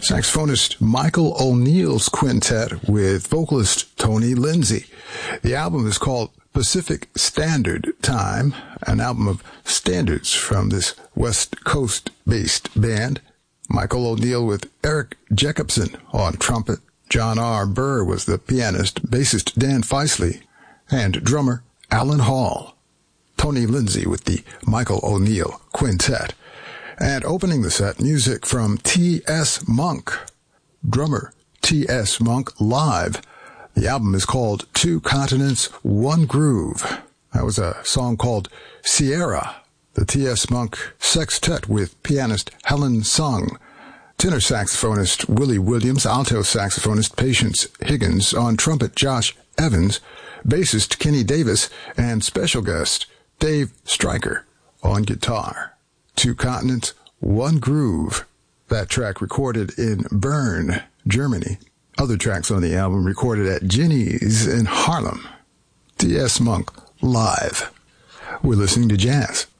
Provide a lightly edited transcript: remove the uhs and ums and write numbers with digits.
saxophonist Michael O'Neill's quintet with vocalist Tony Lindsay. The album is called Pacific Standard Time, an album of standards from this West Coast-based band. Michael O'Neill with Eric Jacobson on trumpet. John R. Burr was the pianist, bassist Dan Feisley, and drummer Alan Hall. Tony Lindsay with the Michael O'Neill Quintet. And opening the set, music from T.S. Monk, drummer T.S. Monk live. The album is called Two Continents, One Groove. That was a song called Sierra. The T.S. Monk Sextet with pianist Helen Sung, tenor saxophonist Willie Williams, alto saxophonist Patience Higgins, on trumpet Josh Evans, bassist Kenny Davis, and special guest Dave Stryker on guitar. Two Continents, One Groove. That track recorded in Bern, Germany. Other tracks on the album recorded at Ginny's in Harlem. T.S. Monk live. We're listening to jazz.